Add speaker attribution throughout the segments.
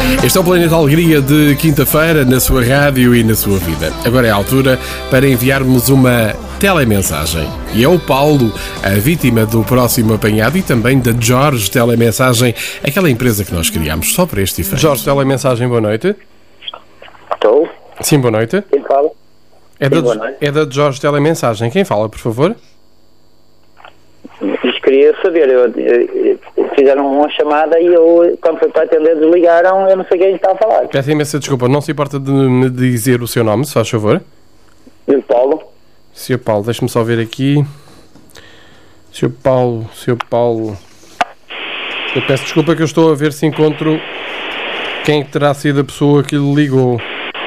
Speaker 1: Este é o Planeta Alegria de quinta-feira, na sua rádio e na sua vida. Agora é a altura para enviarmos uma telemensagem. E é o Paulo, a vítima do próximo apanhado, e também da Jorge Telemensagem, aquela empresa que nós criámos só para este efeito. Jorge Telemensagem, boa noite.
Speaker 2: Estou.
Speaker 1: Sim, boa noite.
Speaker 2: Quem fala? Boa noite.
Speaker 1: É da Jorge Telemensagem. Quem fala, por favor?
Speaker 2: Isto queria saber, fizeram uma chamada e eu, quando foi para atender, desligaram, eu não sei quem está a falar.
Speaker 1: Peço imensa desculpa, não se importa de me dizer o seu nome, se faz favor?
Speaker 2: E o Paulo?
Speaker 1: Sr. Paulo, deixe-me só ver aqui. Sr. Paulo. Eu peço desculpa que eu estou a ver se encontro quem terá sido a pessoa que lhe ligou.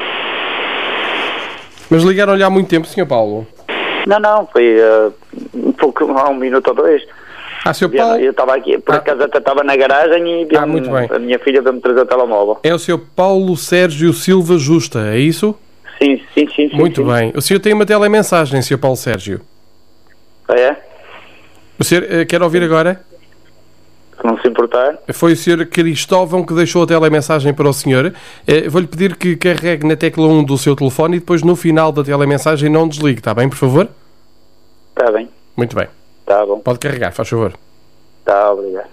Speaker 1: Mas ligaram-lhe há muito tempo, Sr. Paulo?
Speaker 2: Não, foi um pouco, há um minuto ou dois.
Speaker 1: Sr. Paulo?
Speaker 2: Eu estava aqui, por acaso até estava na garagem e
Speaker 1: muito bem.
Speaker 2: A minha filha veio-me trazer o telemóvel.
Speaker 1: É o Sr. Paulo Sérgio Silva Justa, é isso?
Speaker 2: Sim.
Speaker 1: Muito bem. O senhor tem uma telemensagem, Sr. Paulo Sérgio.
Speaker 2: É?
Speaker 1: O senhor quer ouvir agora?
Speaker 2: Se não se importar.
Speaker 1: Foi o Sr. Cristóvão que deixou a telemensagem para o senhor. Vou-lhe pedir que carregue na tecla 1 do seu telefone e depois no final da telemensagem não desligue, está bem, por favor?
Speaker 2: Está bem.
Speaker 1: Muito bem.
Speaker 2: Está bom.
Speaker 1: Pode carregar, faz favor.
Speaker 2: Está, obrigado.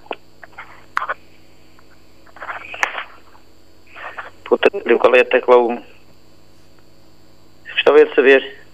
Speaker 2: Puta, qual é a tecla 1? Gostava de saber.